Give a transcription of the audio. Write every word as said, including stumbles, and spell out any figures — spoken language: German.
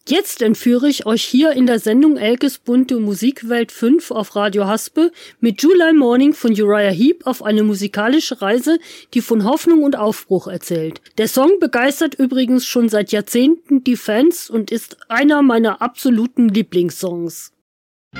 Jetzt entführe ich euch hier in der Sendung Elkes bunte Musikwelt fünf auf Radio Haspe mit July Morning von Uriah Heep auf eine musikalische Reise, die von Hoffnung und Aufbruch erzählt. Der Song begeistert übrigens schon seit Jahrzehnten die Fans und ist einer meiner absoluten Lieblingssongs.